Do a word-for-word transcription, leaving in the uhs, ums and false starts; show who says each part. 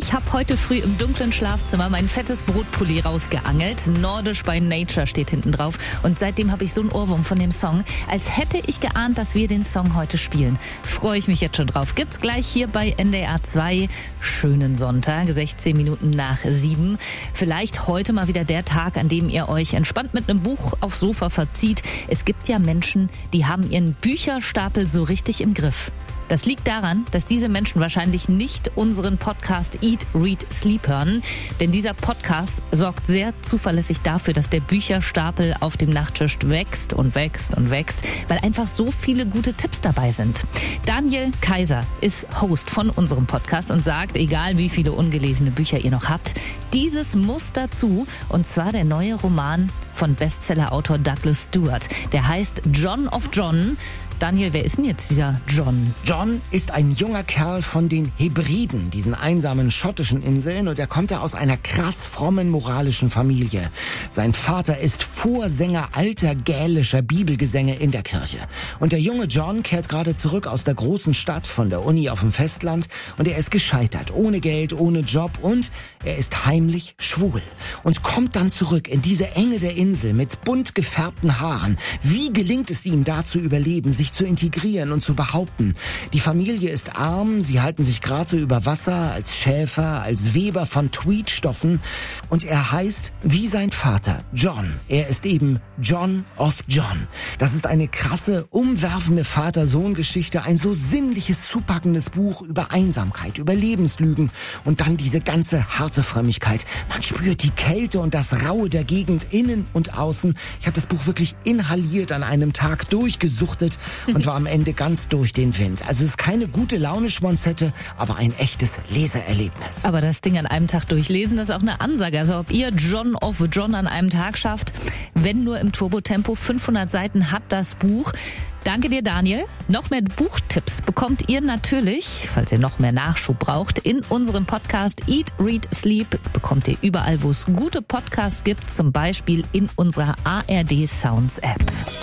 Speaker 1: Ich habe heute früh im dunklen Schlafzimmer mein fettes Brotpulli rausgeangelt. Nordisch by Nature steht hinten drauf. Und seitdem habe ich so einen Ohrwurm von dem Song, als hätte ich geahnt, dass wir den Song heute spielen. Freue ich mich jetzt schon drauf. Gibt's gleich hier bei N D R zwei. Schönen Sonntag, sechzehn Minuten nach sieben. Vielleicht heute mal wieder der Tag, an dem ihr euch entspannt mit einem Buch aufs Sofa verzieht. Es gibt ja Menschen, die haben ihren Bücherstapel so richtig im Griff. Das liegt daran, dass diese Menschen wahrscheinlich nicht unseren Podcast Eat, Read, Sleep hören. Denn dieser Podcast sorgt sehr zuverlässig dafür, dass der Bücherstapel auf dem Nachttisch wächst und wächst und wächst, weil einfach so viele gute Tipps dabei sind. Daniel Kaiser ist Host von unserem Podcast und sagt, egal wie viele ungelesene Bücher ihr noch habt, dieses muss dazu, und zwar der neue Roman von Bestsellerautor Douglas Stuart. Der heißt John of John. Daniel, wer ist denn jetzt dieser John?
Speaker 2: John ist ein junger Kerl von den Hebriden, diesen einsamen schottischen Inseln, und er kommt da aus einer krass frommen moralischen Familie. Sein Vater ist Vorsänger alter gälischer Bibelgesänge in der Kirche. Und der junge John kehrt gerade zurück aus der großen Stadt von der Uni auf dem Festland und er ist gescheitert, ohne Geld, ohne Job und er ist heimlich schwul und kommt dann zurück in diese Enge der Insel mit bunt gefärbten Haaren. Wie gelingt es ihm da zu überleben, sich zu integrieren und zu behaupten? Die Familie ist arm, sie halten sich gerade so über Wasser als Schäfer, als Weber von Tweedstoffen und er heißt wie sein Vater John. Er ist eben John of John. Das ist eine krasse, umwerfende Vater-Sohn-Geschichte, ein so sinnliches, zupackendes Buch über Einsamkeit, über Lebenslügen und dann diese ganze harte Frömmigkeit. Man spürt die Kälte und das Raue der Gegend innen und außen. Ich habe das Buch wirklich inhaliert an einem Tag, durchgesuchtet und war am Ende ganz durch den Wind. Also es ist keine gute Laune-Schmonzette, aber ein echtes Leseerlebnis.
Speaker 1: Aber das Ding an einem Tag durchlesen, das ist auch eine Ansage. Also ob ihr John of John an einem Tag schafft, wenn nur im Turbotempo. fünfhundert Seiten hat das Buch. Danke dir, Daniel. Noch mehr Buchtipps bekommt ihr natürlich, falls ihr noch mehr Nachschub braucht, in unserem Podcast Eat, Read, Sleep. Bekommt ihr überall, wo es gute Podcasts gibt, zum Beispiel in unserer A R D Sounds App.